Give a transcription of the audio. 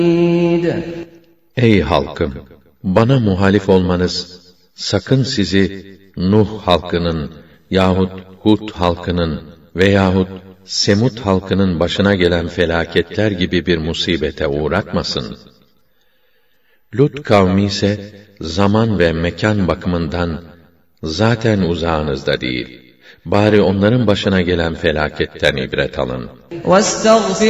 Ey halkım! Bana muhalif olmanız, sakın sizi Nuh halkının yahut Hud halkının veyahut Semud halkının başına gelen felaketler gibi bir musibete uğratmasın. Lut kavmi ise zaman ve mekan bakımından zaten uzağınızda değil. Bari onların başına gelen felaketten ibret alın.